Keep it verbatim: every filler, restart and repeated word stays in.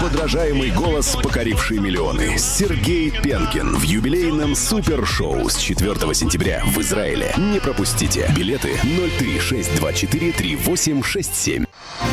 Неподражаемый голос, покоривший миллионы. Сергей Пенкин в юбилейном супершоу с четвёртого сентября в Израиле. Не пропустите. Билеты ноль три шесть два четыре три восемь шесть семь.